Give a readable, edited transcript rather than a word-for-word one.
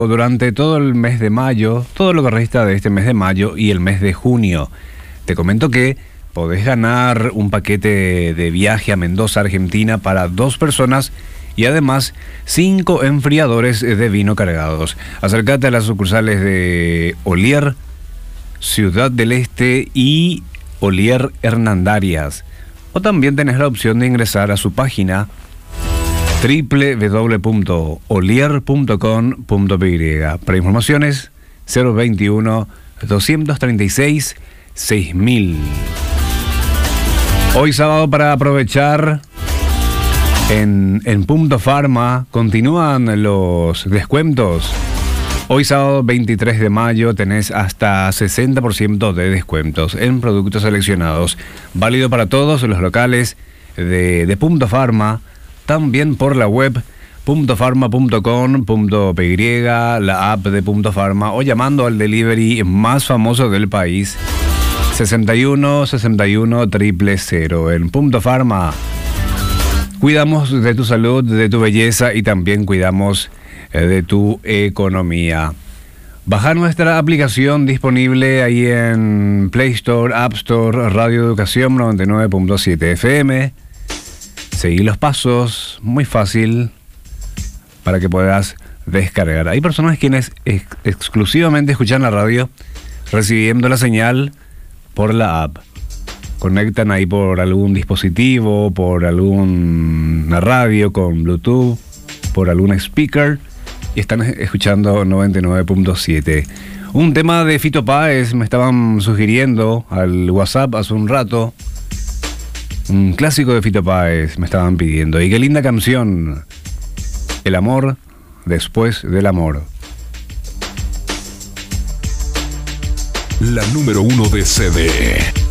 durante todo el mes de mayo, todo lo que resta de este mes de mayo y el mes de junio. Te comento que podés ganar un paquete de viaje a Mendoza, Argentina para 2 personas y además 5 enfriadores de vino cargados. Acércate a las sucursales de Olier, Ciudad del Este y Olier Hernandarias. O también tenés la opción de ingresar a su página www.olier.com.py. Para informaciones 021 236 6000. Hoy sábado, para aprovechar, en Punto Pharma continúan los descuentos. Hoy sábado 23 de mayo tenés hasta 60% de descuentos en productos seleccionados. Válido para todos los locales de Punto Pharma, también por la web puntopharma.com.py, la app de Punto Pharma o llamando al delivery más famoso del país, 61 61 000. En Punto Pharma cuidamos de tu salud, de tu belleza y también cuidamos de tu economía. Baja nuestra aplicación disponible ahí en Play Store, App Store, Radio Educación 99.7 FM. Seguí los pasos, muy fácil, para que puedas descargar. Hay personas quienes exclusivamente escuchan la radio recibiendo la señal por la app. Conectan ahí por algún dispositivo, por alguna radio con Bluetooth, por algún speaker y están escuchando 99.7. Un tema de Fito Páez me estaban sugiriendo al WhatsApp hace un rato. Un clásico de Fito Páez me estaban pidiendo. Y qué linda canción. El amor después del amor. La número 1 de CD.